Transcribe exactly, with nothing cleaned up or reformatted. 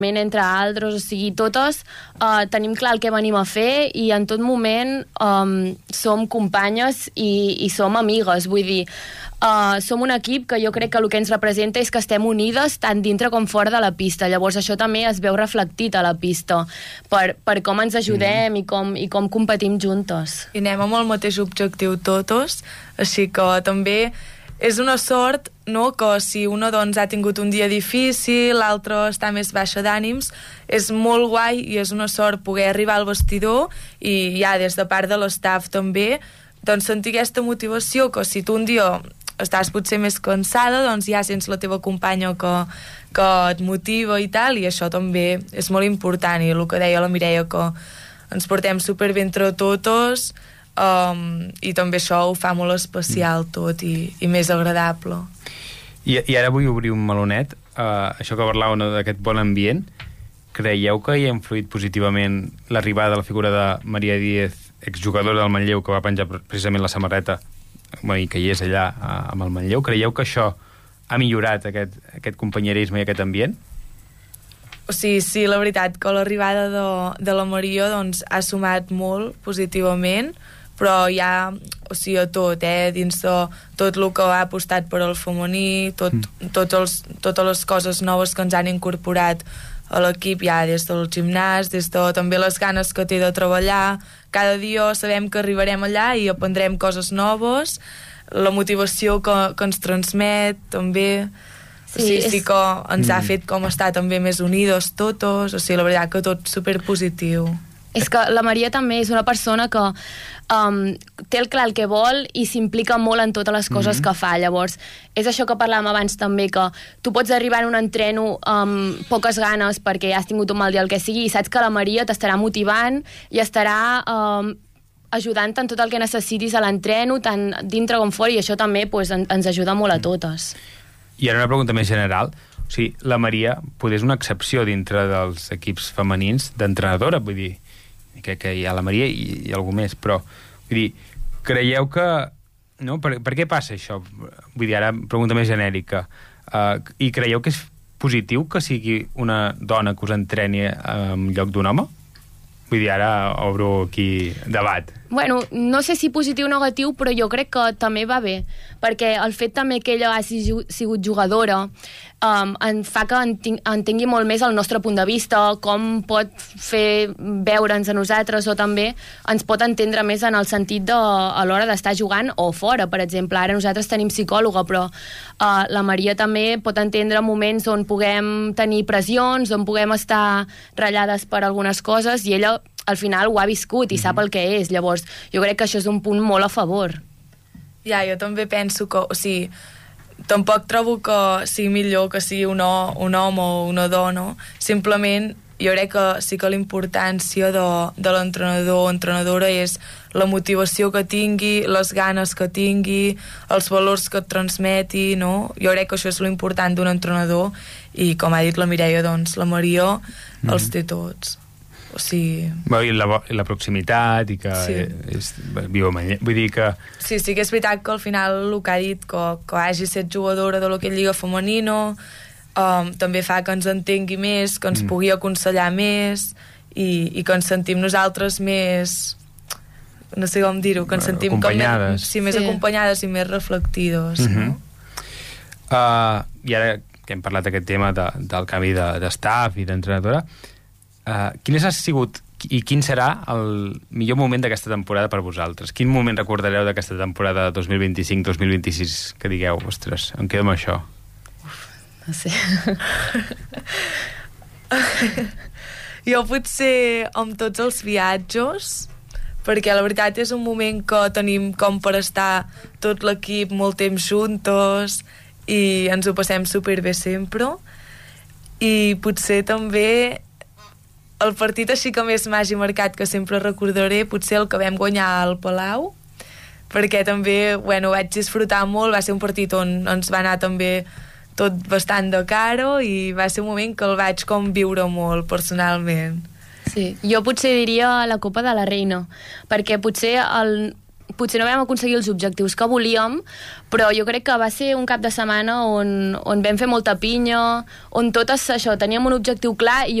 entre altres, o sigui, totes uh, tenim clar el que venim a fer i en tot moment um, som companyes i, i som amigues, vull dir, uh, som un equip que jo crec que el que ens representa és que estem unides tant dintre com fora de la pista, llavors això també es veu reflectit a la pista per, per com ens ajudem mm. i, com, i com competim juntes. I anem amb el mateix objectiu totes, així que també és una sort, no?, que si una doncs, ha tingut un dia difícil, l'altra està més baixa d'ànims, és molt guai i és una sort poder arribar al vestidor i ja des de part de l'estaf també doncs, sentir aquesta motivació que si tu un dia estàs potser més cansada, doncs ja sents la teva companya que, que et motiva i tal, i això també és molt important, i el que deia la Mireia, que ens portem superbé entre totes. Um, i també això ho fa molt especial tot i, i més agradable. I, i ara vull obrir un melonet. Uh, això que parlàveu, no, d'aquest bon ambient, creieu que hi ha influït positivament l'arribada de la figura de Maria Díez, exjugadora del Manlleu, que va penjar precisament la samarreta, bueno, i que hi és allà uh, amb el Manlleu? Creieu que això ha millorat aquest, aquest companyerisme i aquest ambient? O sigui, sí, la veritat que l'arribada de, de la Maria doncs, ha sumat molt positivament, però ja, o sigui, a tot, eh? Dins de tot el que ha apostat per al femení, tot, mm. tot els, totes les coses noves que ens han incorporat a l'equip, ja des del gimnàs, des de també les ganes que té de treballar. Cada dia sabem que arribarem allà i aprendrem coses noves, la motivació que, que ens transmet, també. Sí, sí, és... sí que ens mm. ha fet com estar també més unides totes, o sigui, la veritat que tot superpositiu. És que la Maria també és una persona que um, té el clar el que vol i s'implica molt en totes les coses mm-hmm. que fa. Llavors, és això que parlàvem abans també, que tu pots arribar en un entreno amb poques ganes perquè has tingut un mal dia, el que sigui, i saps que la Maria t'estarà motivant i estarà um, ajudant en tot el que necessitis a l'entreno, tant dintre com fora, i això també pues, en, ens ajuda molt a totes. I ara una pregunta més general. O sigui, la Maria potser és una excepció dintre dels equips femenins d'entrenadora, vull dir, que, que hi ha la Maria i, i algú més, però vull dir, creieu que no? Per, per què passa això? Vull dir, ara pregunta més genèrica, uh, i creieu que és positiu que sigui una dona que us entreni en lloc d'un home? Vull dir, ara obro aquí debat. Bueno, no sé si positiu o negatiu, però jo crec que també va bé, perquè el fet també que ella ha sigut jugadora um, en fa que entengui molt més el nostre punt de vista, com pot fer veure'ns a nosaltres, o també ens pot entendre més en el sentit de, a l'hora d'estar jugant o fora, per exemple. Ara nosaltres tenim psicòloga, però uh, la Maria també pot entendre moments on puguem tenir pressions, on puguem estar ratllades per algunes coses, i ella al final ho ha viscut i sap el que és. Llavors, jo crec que això és un punt molt a favor. Ja, jo també penso que, o sigui, tampoc trobo que sigui millor que sigui un, un home o una dona. Simplement, jo crec que sí que la importància de, de l'entrenador o entrenadora és la motivació que tingui, les ganes que tingui, els valors que et transmeti, no? Jo crec que això és l'important d'un entrenador, i com ha dit la Mireia, doncs la Maria mm-hmm. els té tots. O sigui... Bueno, i, la, i la proximitat, i que sí. és, viu a Manlleu, vull dir que... Sí, sí que és veritat que al final el que ha dit, que, que hagi set jugadora de l'hoquei lliga femenino, um, també fa que ens entengui més, que ens mm. pugui aconsellar més, i, i que ens sentim nosaltres més... no sé com dir-ho, que ens sentim acompanyades. Com més, sí, més sí. acompanyades i més reflectides, mm-hmm. no? Uh, I ara que hem parlat d'aquest tema de, del canvi de, d'estaf i d'entrenadora, Uh, quin ha sigut i quin serà el millor moment d'aquesta temporada per vosaltres? Quin moment recordareu d'aquesta temporada dos mil vint-i-cinc dos mil vint-i-sis que digueu, ostres, em quedo amb això? Uf, no sé. Jo potser amb tots els viatges, perquè la veritat és un moment que tenim com per estar tot l'equip molt temps juntos i ens ho passem superbé sempre. I potser també el partit així que més m'hagi marcat, que sempre recordaré, potser el que vam guanyar al Palau, perquè també, bueno, vaig disfrutar molt, va ser un partit on ens va anar també tot bastant de cara i va ser un moment que el vaig com viure molt personalment. Sí, jo potser diria la Copa de la Reina, perquè potser el, potser no vam aconseguir els objectius que volíem, però jo crec que va ser un cap de setmana on, on vam fer molta pinya, on totes això, teníem un objectiu clar i